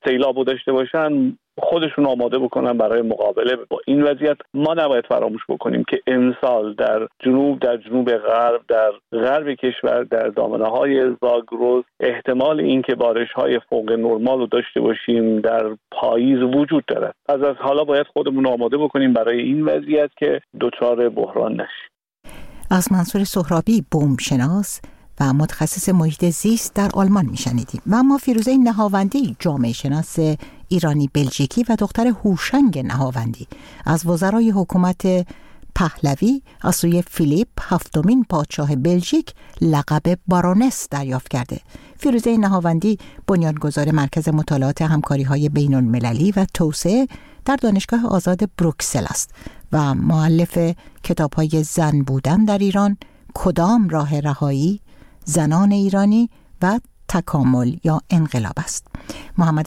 سیلابو داشته باشن خودشون آماده بکنن برای مقابله با این وضعیت. ما نباید فراموش بکنیم که امسال در جنوب غرب، در غرب کشور، در دامنه‌های زاگرس احتمال اینکه بارش‌های فوق نرمال رو داشته باشیم در پاییز وجود دارد. از حالا باید خودمون آماده بکنیم برای این وضعیت که دچار بحران نشیم. از منصور سهرابی، بومشناس و متخصص محیط زیست در آلمان میشنیدیم. و اما فیروزه نهاوندی، جامعه شناس ایرانی بلژیکی و دختر هوشنگ نهاوندی، از وزرای حکومت پهلوی از سوی فیلیپ هفتمین پادشاه بلژیک لقب بارونس دریافت کرده. فیروزه نهاوندی بنیانگذار مرکز مطالعات همکاری‌های بین‌المللی و توسعه در دانشگاه آزاد بروکسل است و مؤلف کتاب‌های زن بودن در ایران، کدام راه رهایی، زنان ایرانی و تکامل یا انقلاب است. محمد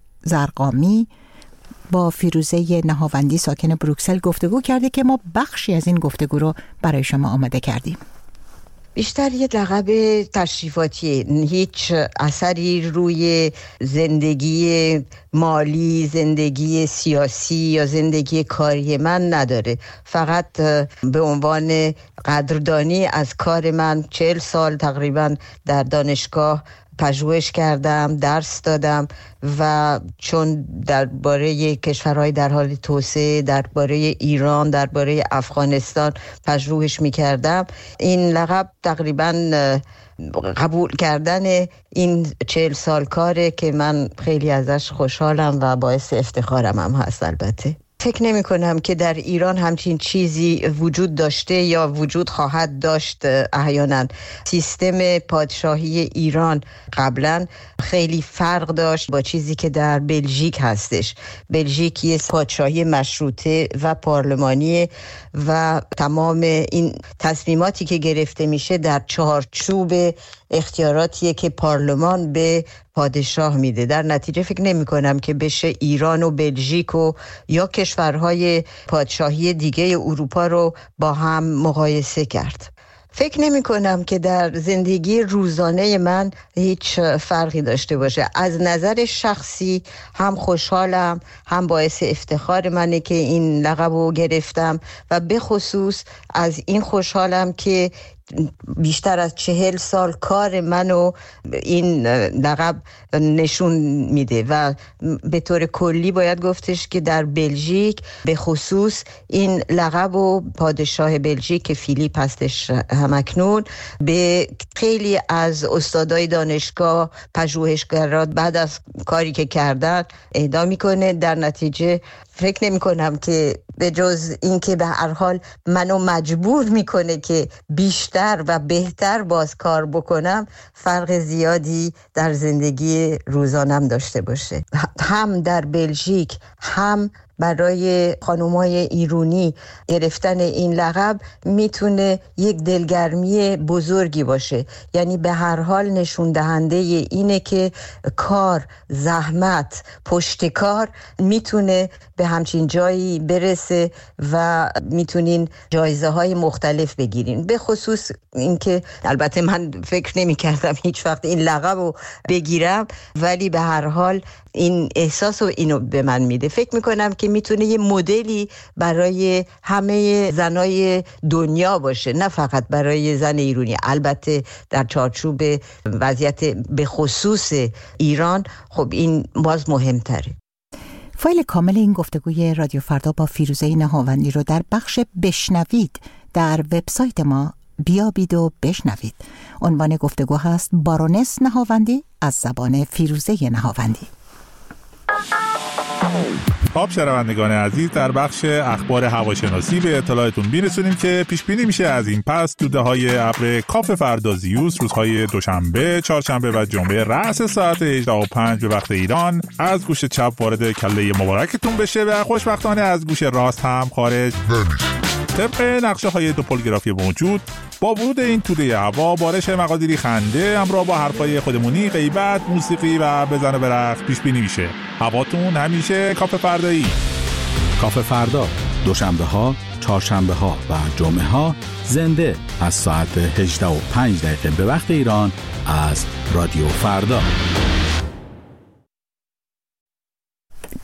زرقامی با فیروزه نهاوندی ساکن بروکسل گفتگو کرده که ما بخشی از این گفتگو رو برای شما آماده کردیم. بیشتر یه لقب تشریفاتی، هیچ اثری روی زندگی مالی، زندگی سیاسی یا زندگی کاری من نداره. فقط به عنوان قدردانی از کار من 40 سال تقریبا در دانشگاه پژوهش کردم، درس دادم و چون درباره کشورهای در حال توسعه، درباره ایران، درباره افغانستان پژوهش می‌کردم، این لقب تقریباً قبول کردن این 40 سال کاره که من خیلی ازش خوشحالم و باعث افتخارم هم هست. البته فکر نمی کنم که در ایران همچین چیزی وجود داشته یا وجود خواهد داشت. احیانا سیستم پادشاهی ایران قبلا خیلی فرق داشت با چیزی که در بلژیک هستش. بلژیک یه پادشاهی مشروطه و پارلمانی و تمام این تصمیماتی که گرفته میشه در چارچوب اختیاراتیه که پارلمان به پادشاه میده. در نتیجه فکر نمی کنم که بشه ایران و بلژیک و یا کشورهای پادشاهی دیگه اروپا رو با هم مقایسه کرد. فکر نمی کنم که در زندگی روزانه من هیچ فرقی داشته باشه. از نظر شخصی هم خوشحالم، هم باعث افتخار منه که این لقب رو گرفتم و به خصوص از این خوشحالم که بیشتر از 40 سال کار منو این لقب نشون میده و به طور کلی باید گفتش که در بلژیک به خصوص این لقب و پادشاه بلژیک که فیلیپ هستش همکنون به خیلی از استادای دانشگاه، پژوهشگران بعد از کاری که کردن اهدا میکنه. در نتیجه فکر نمی کنم که به جز این که به هر حال منو مجبور میکنه که بیشتر و بهتر باز کار بکنم، فرق زیادی در زندگی روزانم داشته باشه. هم در بلژیک هم برای خانومای ایرانی گرفتن این لقب میتونه یک دلگرمی بزرگی باشه. یعنی به هر حال نشون دهنده اینه که کار، زحمت، پشتکار میتونه به همچین جایی برسه و میتونین جایزه های مختلف بگیرین. به خصوص اینکه البته من فکر نمی کردم هیچ وقت این لقب رو بگیرم، ولی به هر حال این احساس و اینو به من میده. فکر میکنم که میتونه یه مدلی برای همه زنای دنیا باشه، نه فقط برای زن ایرانی. البته در چارچوب وضعیت به خصوص ایران خب این باز مهمتره. فایل کامل این گفتگوی رادیو فردا با فیروزه نهاوندی رو در بخش بشنوید در وبسایت ما بیابید و بشنوید. عنوان گفتگو هست بارونس نهاوندی از زبان فیروزه نهاوندی. خب شنوندگان عزیز، در بخش اخبار هواشناسی به اطلاعتون میرسونیم که پیش بینی میشه از این پس توده‌های ابر کاف فردا زیوس روزهای دوشنبه، چهارشنبه و جمعه رأس ساعت 18:05 به وقت ایران از گوش چپ وارد کله مبارکتون بشه و خوشبختانه از گوش راست هم خارج نمیشه. طبق نقشه‌های توپولوگرافی موجود، با ورود این توده هوا بارش مقادیری خنده همراه با حرفای خودمونی، غیبت، موسیقی و بزن و برقص پیش بینی میشه. هواتون همیشه کاف فردایی. کاف فردا دوشنبه ها، چهارشنبه ها و جمعه ها زنده از ساعت 18:05 به وقت ایران از رادیو فردا.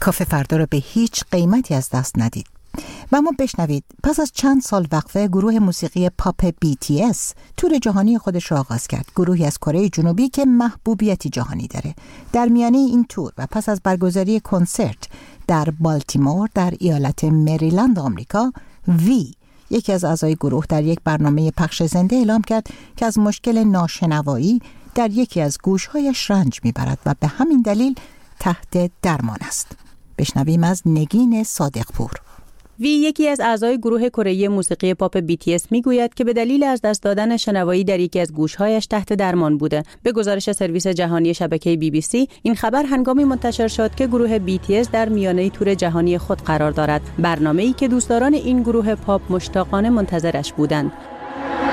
کافه فردا را به هیچ قیمتی از دست ندید. و اما بشنوید، پس از چند سال وقفه گروه موسیقی پاپ BTS تور جهانی خودش را آغاز کرد. گروهی از کره جنوبی که محبوبیتی جهانی داره. در میانه این تور و پس از برگزاری کنسرت در بالتیمور در ایالت مریلند آمریکا، وی یکی از اعضای گروه در یک برنامه پخش زنده اعلام کرد که از مشکل ناشنوایی در یکی از گوش‌هایش رنج میبرد و به همین دلیل تحت درمان است. بشنویم از نگین صادقپور. وی یکی از اعضای گروه کره‌ای موسیقی پاپ BTS میگوید که به دلیل از دست دادن شنوایی در یکی از گوش‌هایش تحت درمان بوده. به گزارش سرویس جهانی شبکه BBC، این خبر هنگامی منتشر شد که گروه BTS در میانه تور جهانی خود قرار دارد، برنامه‌ای که دوستداران این گروه پاپ مشتاقانه منتظرش بودند.